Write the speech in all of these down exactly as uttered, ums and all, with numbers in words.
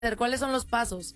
¿Cuáles son los pasos?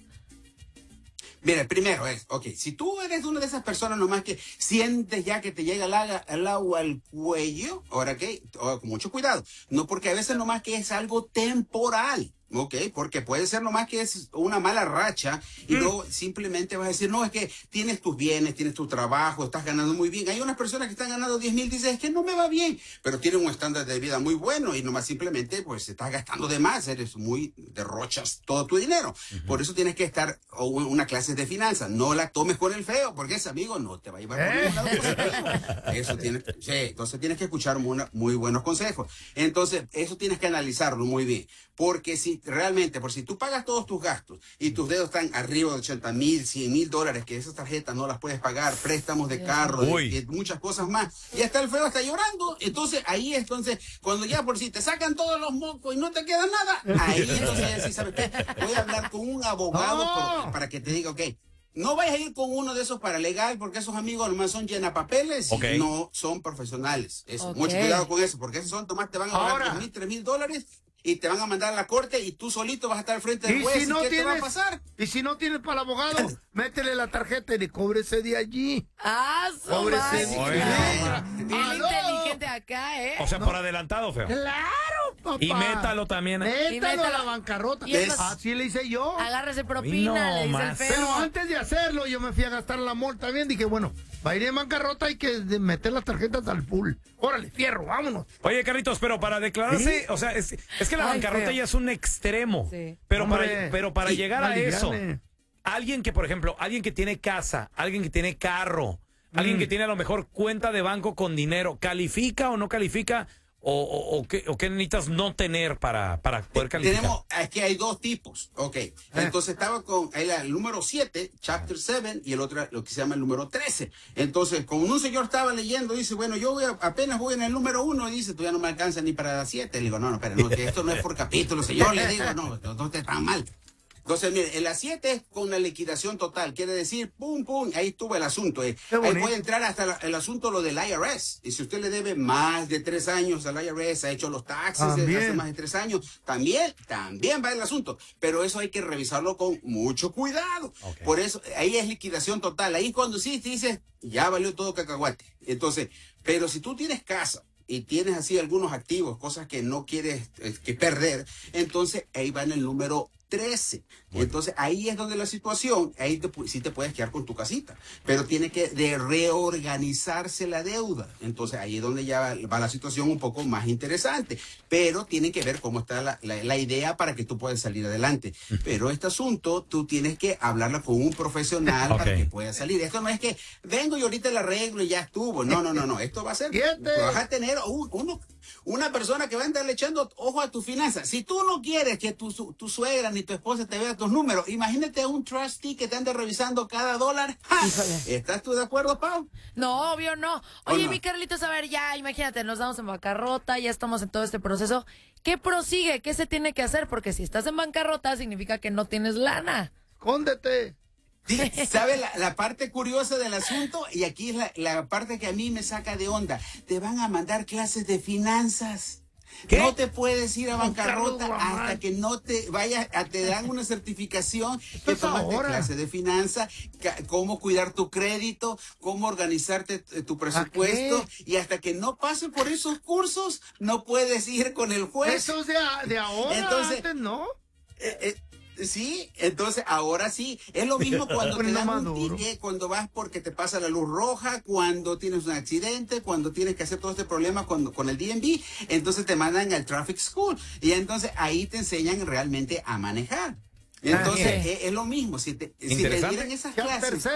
Mira, primero es, ok, si tú eres una de esas personas nomás que sientes ya que te llega el agua, el agua al cuello, ahora que, oh, con mucho cuidado, no porque a veces nomás que es algo temporal. Ok, porque puede ser nomás que es una mala racha y mm. luego simplemente vas a decir, no, es que tienes tus bienes, tienes tu trabajo, estás ganando muy bien. Hay unas personas que están ganando diez mil, dicen, es que no me va bien, pero tienen un estándar de vida muy bueno y nomás simplemente pues estás gastando de más, eres muy, derrochas todo tu dinero. Uh-huh. Por eso tienes que estar o una clase de finanzas, no la tomes con el feo, porque ese amigo no te va a llevar por ningún lado positivo. Eso tienes, sí, entonces tienes que escuchar muy, muy buenos consejos. Entonces, eso tienes que analizarlo muy bien, porque si realmente, por si tú pagas todos tus gastos y tus deudas están arriba de ochenta mil, cien mil dólares, que esas tarjetas no las puedes pagar, préstamos de carro, de, de muchas cosas más, y hasta el feo está llorando, entonces ahí es, entonces, cuando ya por si te sacan todos los mocos y no te queda nada, ahí entonces ya sí sabes que voy a hablar con un abogado oh. por, para que te diga, ok, no vayas a ir con uno de esos paralegal, porque esos amigos nomás son llenapapeles okay. y no son profesionales. Eso, okay. Mucho cuidado con eso, porque esos son, tomás, te van a pagar dos mil, tres mil dólares y te van a mandar a la corte y tú solito vas a estar al frente del juez. ¿Y si no ¿Qué tienes, te va a pasar? Y si no tienes para el abogado, métele la tarjeta y cóbrese de allí. Ah, cóbrese de allí. Bien inteligente acá, ¿eh? O sea, no. por adelantado, feo. Claro, papá. Y métalo también. Métalo, y métalo a la bancarrota. Así le hice yo. Agárrese propina, no, le dice el feo. Pero antes de hacerlo, yo me fui a gastar la multa bien. Dije, bueno, va a ir en bancarrota, hay que meter las tarjetas al pool. Órale, fierro, vámonos. Oye, Carlitos, pero para declararse, ¿sí? o sea, es, es que la Ay, bancarrota feo. ya es un extremo. Sí. Pero, Hombre, para, pero para sí, llegar a eso, gane. alguien que, por ejemplo, alguien que tiene casa, alguien que tiene carro, mm. alguien que tiene a lo mejor cuenta de banco con dinero, ¿califica o no califica? O, o, o, qué, ¿O qué necesitas no tener para, para poder calificar? Tenemos, aquí hay dos tipos, ok. Eh. Entonces estaba con el, el número siete, chapter siete, y el otro, lo que se llama el número trece. Entonces, como un señor estaba leyendo, dice, bueno, yo voy a, apenas voy en el número uno, y dice, tú ya no me alcanzas ni para la siete. Le digo, no, no, pero no, que esto no es por capítulo, señor. Le digo, no, no, no te está mal. Entonces, mire, en la siete es con la liquidación total. Quiere decir, pum, pum, ahí estuvo el asunto. Eh. Ahí puede entrar hasta la, el asunto lo del I R S. Y si usted le debe más de tres años al I R S, ha hecho los taxes desde hace más de tres años, también, también va el asunto. Pero eso hay que revisarlo con mucho cuidado. Okay. Por eso, ahí es liquidación total. Ahí cuando sí te dices, ya valió todo cacahuate. Entonces, pero si tú tienes casa, y tienes así algunos activos, cosas que no quieres eh, que perder, entonces ahí va en el número trece. Bueno. Entonces ahí es donde la situación, ahí te, sí te puedes quedar con tu casita, pero tiene que de reorganizarse la deuda. Entonces ahí es donde ya va, va la situación un poco más interesante, pero tiene que ver cómo está la, la, la idea para que tú puedas salir adelante. Pero este asunto tú tienes que hablarlo con un profesional okay. para que pueda salir. Esto no es que vengo y ahorita la arreglo y ya estuvo. No, no, no, no. Esto va a ser, vas a tener un, uno, una persona que va a andar echando ojo a tus finanzas. Si tú no quieres que tu, tu suegra ni tu esposa te vea tus números, imagínate a un trustee que te ande revisando cada dólar. ¿Estás tú de acuerdo, Pau? No, obvio no. Oye, no? mi Carlitos, a ver, ya, imagínate, nos damos en bancarrota, ya estamos en todo este proceso. ¿Qué prosigue? ¿Qué se tiene que hacer? Porque si estás en bancarrota significa que no tienes lana. ¡Escóndete! Sí, ¿sabe la, la parte curiosa del asunto? Y aquí es la, la parte que a mí me saca de onda. Te van a mandar clases de finanzas. ¿Qué? No te puedes ir a bancarrota hasta que no te vayas, a, te dan una certificación que tomaste clase de finanzas, cómo cuidar tu crédito, cómo organizarte tu presupuesto, y hasta que no pases por esos cursos, no puedes ir con el juez. Eso es de, de ahora, entonces, antes no. Eh, eh, Sí, entonces ahora sí, es lo mismo cuando te dan un ticket, cuando vas porque te pasa la luz roja, cuando tienes un accidente, cuando tienes que hacer todo este problema cuando, con el D M V, entonces te mandan al Traffic School y entonces ahí te enseñan realmente a manejar. Entonces ah, es, es lo mismo, si te, si te dieran esas clases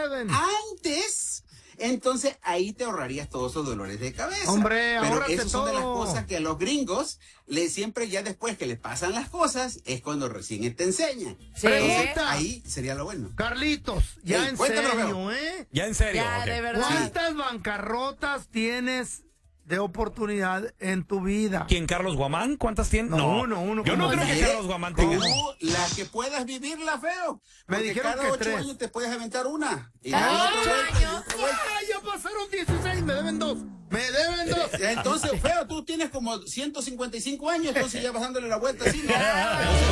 antes, entonces ahí te ahorrarías todos esos dolores de cabeza. Hombre, pero esas son todo. de las cosas que a los gringos le siempre ya después que les pasan las cosas es cuando recién te enseñan. Sí. Pregunta. Ahí sería lo bueno. Carlitos, ya hey, en serio, ¿eh? Ya en serio. Ya, okay. de verdad. ¿Cuántas bancarrotas tienes de oportunidad en tu vida? ¿Quién, Carlos Guamán? ¿Cuántas tiene? No, no, uno, uno. Yo no creo que Carlos Guamán tenga. Tú, la que puedas vivirla, feo. Me dijeron cada que ocho tres. años te puedes aventar una. Y ¡Ah, otra vuelta, años! ¡Ay, ya pasaron dieciséis! Me deben dos. Me deben dos. Entonces, feo, tú tienes como ciento cincuenta y cinco años, entonces ya vas dándole la vuelta así, ¿no?